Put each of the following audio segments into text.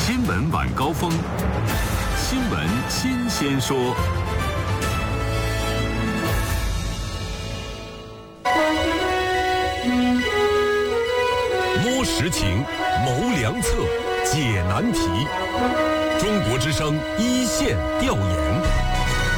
新闻晚高峰，新闻新鲜说。 摸实情，谋良策，解难题。中国之声一线调研。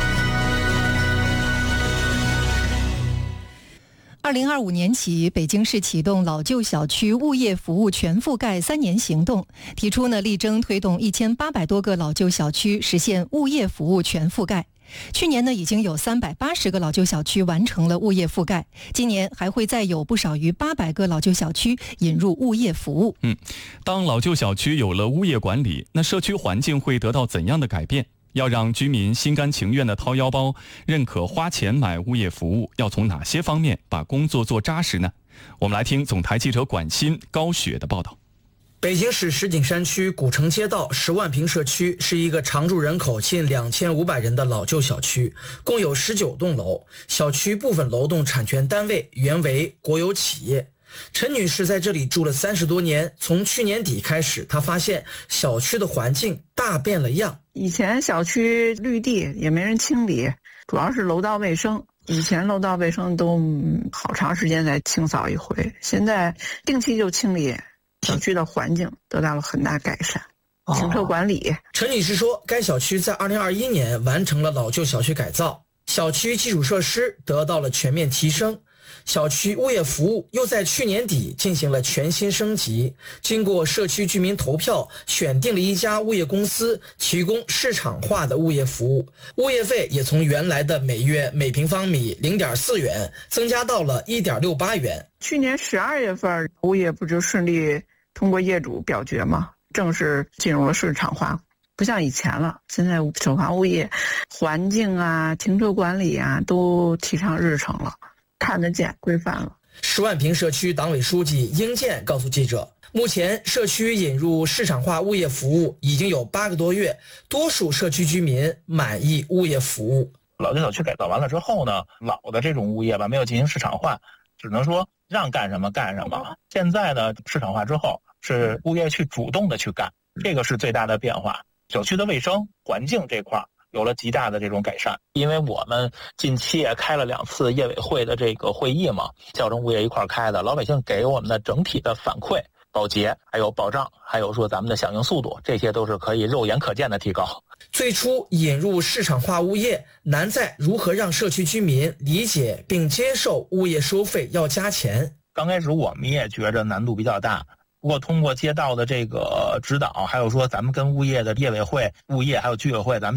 2025年起，北京市启动老旧小区物业服务全覆盖3年行动，提出力争推动1800多个老旧小区实现物业服务全覆盖。去年已经有380个老旧小区完成了物业覆盖，今年还会再有不少于800个老旧小区引入物业服务。 当老旧小区有了物业管理，那社区环境会得到怎样的改变？要让居民心甘情愿地掏腰包，认可花钱买物业服务，要从哪些方面把工作做扎实呢？我们来听总台记者管欣、高雪的报道。 北京市石景山区古城街道10万平社区是一个常住人口近2500人的老旧小区，共有19栋楼，小区部分楼栋产权单位原为国有企业。陈女士在这里住了30多年，从去年底开始，她发现小区的环境大变了样。 以前小区绿地也没人清理，主要是楼道卫生。以前楼道卫生都好长时间才清扫一回，现在定期就清理，小区的环境得到了很大改善。停车管理， 陈女士说，该小区在2021年完成了老旧小区改造，小区基础设施得到了全面提升。小区物业服务又在去年底进行了全新升级，经过社区居民投票，选定了一家物业公司提供市场化的物业服务，物业费也从原来的每月每平方米0.4元增加到了1.68元。 去年12月份，物业不就顺利通过业主表决吗？正式进入了市场化。不像以前了，现在首发物业环境啊、停车管理啊都提上日程了，看得见规范了。 10万平社区党委书记英建告诉记者，目前社区引入市场化物业服务已经有8个多月，多数社区居民满意物业服务。 老旧小区改造完了之后呢，老的这种物业吧没有进行市场化，只能说让干什么干什么。现在呢，市场化之后是物业去主动的去干，这个是最大的变化。小区的卫生环境这块有了极大的这种改善，因为我们近期也开了2次业委会的这个会议嘛，叫上物业一块开的，老百姓给我们的整体的反馈、保洁还有保障，还有说咱们的响应速度，这些都是可以肉眼可见的提高。 最初引入市场化物业难在如何让社区居民理解并接受物业收费要加钱。 刚开始我们也觉着难度比较大，不过通过街道的这个指导，还有说咱们跟物业的业委会、物业还有居委会咱们